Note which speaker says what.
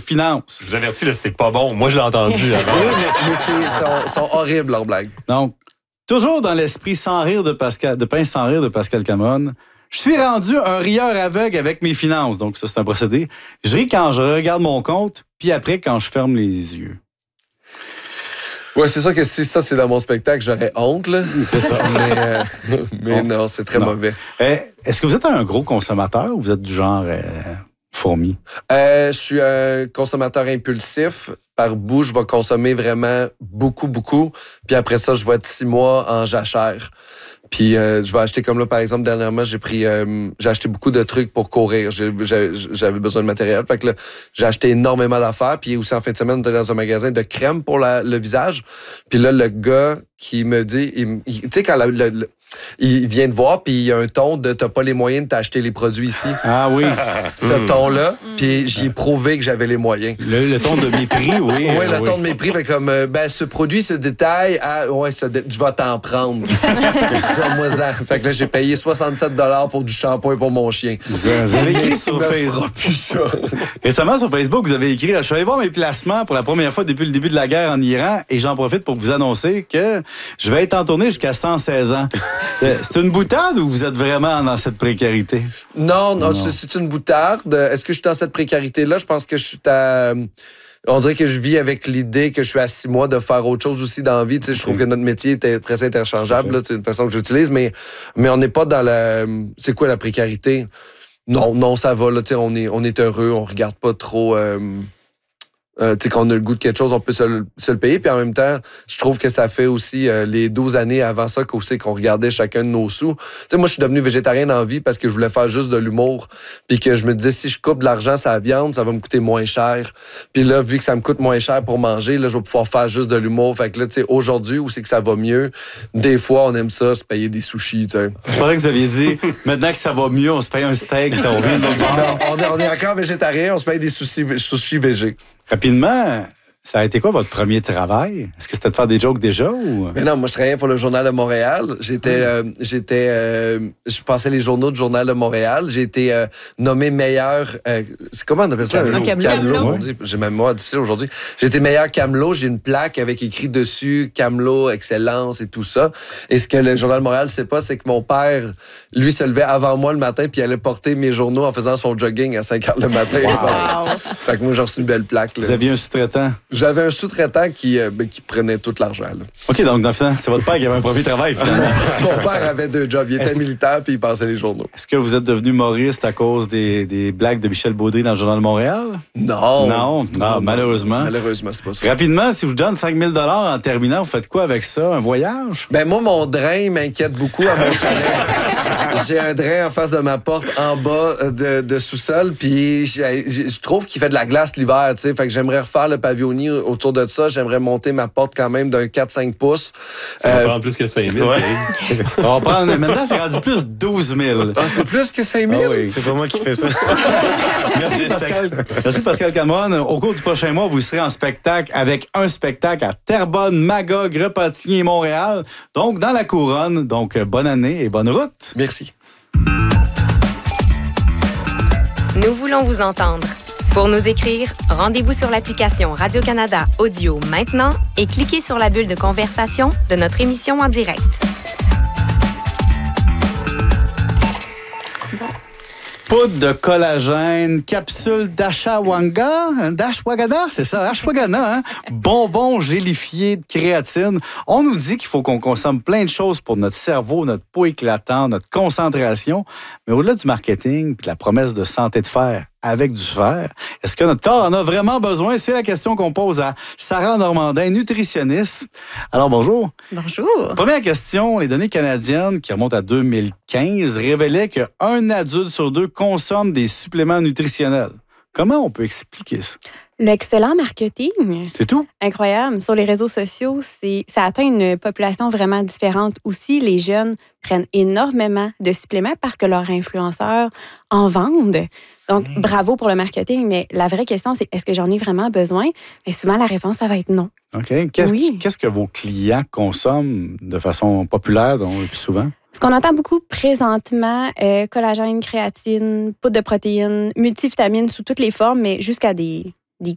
Speaker 1: finances.
Speaker 2: Je vous avertis, là, c'est pas bon. Moi, je l'ai entendu.
Speaker 3: Oui, mais sont horribles, leurs blagues.
Speaker 1: Donc, toujours dans l'esprit sans rire de Pince sans rire de Pascal Camone, je suis rendu un rieur aveugle avec mes finances. Donc, ça, c'est un procédé. Je ris quand je regarde mon compte, puis après, quand je ferme les yeux.
Speaker 3: Ouais, c'est sûr que si ça, c'est dans mon spectacle, j'aurais honte, là.
Speaker 1: C'est ça.
Speaker 3: Mais non, c'est très mauvais.
Speaker 1: Est-ce que vous êtes un gros consommateur ou vous êtes du genre fourmi?
Speaker 3: Je suis un consommateur impulsif. Par bout, je vais consommer vraiment beaucoup, beaucoup. Puis après ça, je vais être 6 mois en jachère. Puis je vais acheter, comme là, par exemple, dernièrement, j'ai acheté beaucoup de trucs pour courir. J'avais besoin de matériel. Fait que là, j'ai acheté énormément d'affaires. Puis aussi, en fin de semaine, on était dans un magasin de crème pour le visage. Puis là, le gars qui me dit... Tu sais, quand il vient te voir, puis il y a un ton de « t'as pas les moyens de t'acheter les produits ici ».
Speaker 1: Ah oui.
Speaker 3: Ce ton-là, puis j'ai prouvé que j'avais les moyens.
Speaker 1: Le ton de mépris, oui.
Speaker 3: Oui, le ton de mépris, fait comme, ce produit se détaille à... Ouais, je vais t'en prendre. Fait que là, j'ai payé 67 $ pour du shampoing pour mon chien.
Speaker 1: Vous avez écrit sur Facebook. Récemment, sur Facebook, vous avez écrit « Je suis allé voir mes placements pour la première fois depuis le début de la guerre en Iran et j'en profite pour vous annoncer que je vais être en tournée jusqu'à 116 ans. » C'est une boutade ou vous êtes vraiment dans cette précarité?
Speaker 3: Non, c'est une boutade. Est-ce que je suis dans cette précarité-là? Je pense que je suis on dirait que je vis avec l'idée que je suis à 6 mois de faire autre chose aussi dans la vie. Je trouve que notre métier est très interchangeable. Là, c'est une façon que j'utilise, mais on n'est pas dans la... C'est quoi la précarité? Non, ça va. Là, on est heureux. On regarde pas trop... quand on a le goût de quelque chose, on peut se le payer. Puis en même temps, je trouve que ça fait aussi les 12 années avant ça qu'on regardait chacun de nos sous. Moi, je suis devenu végétarien dans la vie parce que je voulais faire juste de l'humour. Puis que je me disais, si je coupe de l'argent sur la viande, ça va me coûter moins cher. Puis là, vu que ça me coûte moins cher pour manger, là, je vais pouvoir faire juste de l'humour. Fait que là, aujourd'hui, où c'est que ça va mieux, des fois, on aime ça, se payer des sushis. T'sais.
Speaker 1: Je pensais que vous aviez dit, maintenant que ça va mieux, on se paye un steak, on vient de
Speaker 3: Non, on est encore végétarien, on se paye des sushis végés.
Speaker 1: Rapidement, ça a été quoi votre premier travail? Est-ce que c'était de faire des jokes déjà ou...
Speaker 3: Mais non, moi, je travaillais pour le Journal de Montréal. Je passais les journaux du Journal de Montréal. J'ai été nommé meilleur... c'est comment on appelle ça?
Speaker 4: Camelot.
Speaker 3: J'ai ma mémoire difficile aujourd'hui. J'ai été meilleur camelot. J'ai une plaque avec écrit dessus Camelot, excellence et tout ça. Et ce que le Journal de Montréal sait pas, c'est que mon père, lui, se levait avant moi le matin puis il allait porter mes journaux en faisant son jogging à 5 h le matin.
Speaker 4: Wow.
Speaker 3: Fait que moi, j'ai reçu une belle plaque. Là.
Speaker 1: Vous aviez un sous-traitant?
Speaker 3: J'avais un sous-traitant qui prenait tout l'argent. Là.
Speaker 1: OK, donc dans le fond, c'est votre père qui avait un premier travail, finalement.
Speaker 3: Mon père avait 2 jobs. Il était militaire puis il passait les journaux.
Speaker 1: Est-ce que vous êtes devenu humoriste à cause des blagues de Michel Baudry dans le Journal de Montréal?
Speaker 3: Non,
Speaker 1: malheureusement.
Speaker 3: Malheureusement, c'est pas ça.
Speaker 1: Rapidement, si je vous donne 5 000 $ en terminant, vous faites quoi avec ça? Un voyage?
Speaker 3: Ben moi, mon drain m'inquiète beaucoup à mon chalet. J'ai un drain en face de ma porte, en bas de sous-sol, puis je trouve qu'il fait de la glace l'hiver, tu sais. Fait que j'aimerais refaire le pavillonnier autour de ça. J'aimerais monter ma porte quand même d'un 4-5 pouces.
Speaker 2: Ça va prendre plus que 5 000.
Speaker 1: Ouais. Ça va prendre... Maintenant, c'est rendu plus 12 000.
Speaker 3: Ah, c'est plus que 5 000?
Speaker 1: Ah oui.
Speaker 2: C'est pas moi qui fais ça.
Speaker 1: Merci, Pascal. Merci, Pascal Camone. Au cours du prochain mois, vous serez en spectacle avec un spectacle à Terrebonne, Magog, Repentigny et Montréal. Donc, dans la couronne. Donc, bonne année et bonne route.
Speaker 3: Merci.
Speaker 5: Nous voulons vous entendre. Pour nous écrire, rendez-vous sur l'application Radio-Canada Audio maintenant et cliquez sur la bulle de conversation de notre émission en direct.
Speaker 1: Poudre de collagène, capsule d'ashwagandha, c'est ça, ashwagandha, hein? Bonbons gélifiés de créatine. On nous dit qu'il faut qu'on consomme plein de choses pour notre cerveau, notre peau éclatante, notre concentration. Mais au-delà du marketing et de la promesse de santé de fer avec du fer, est-ce que notre corps en a vraiment besoin? C'est la question qu'on pose à Sarah Normandin, nutritionniste. Alors, bonjour.
Speaker 4: Bonjour.
Speaker 1: Première question, les données canadiennes qui remontent à 2015 révélaient qu'un adulte sur 2 consomme des suppléments nutritionnels. Comment on peut expliquer ça?
Speaker 4: L'excellent marketing.
Speaker 1: C'est tout?
Speaker 4: Incroyable. Sur les réseaux sociaux, ça atteint une population vraiment différente. Aussi, les jeunes prennent énormément de suppléments parce que leurs influenceurs en vendent. Donc, bravo pour le marketing, mais la vraie question, c'est est-ce que j'en ai vraiment besoin? Et souvent, la réponse, ça va être non.
Speaker 1: OK. Qu'est-ce que vos clients consomment de façon populaire, donc, le plus souvent?
Speaker 4: Ce qu'on entend beaucoup présentement, collagène, créatine, poudre de protéines, multivitamines sous toutes les formes, mais jusqu'à des